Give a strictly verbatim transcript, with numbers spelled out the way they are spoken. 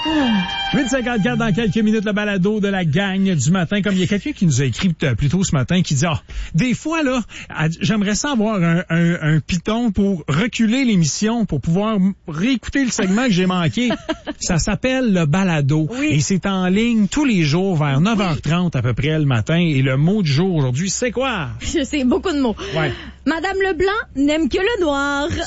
huit cinquante-quatre dans quelques minutes, le balado de la gang du matin. Comme il y a quelqu'un qui nous a écrit plus tôt ce matin qui dit ah, des fois là, j'aimerais ça avoir un, un, un piton pour reculer l'émission pour pouvoir réécouter le segment que j'ai manqué. Ça s'appelle le balado. Oui. Et c'est en ligne tous les jours vers neuf heures trente à peu près le matin. Et le mot du jour aujourd'hui, c'est quoi? Je sais, beaucoup de mots. Ouais. Madame Leblanc n'aime que le noir.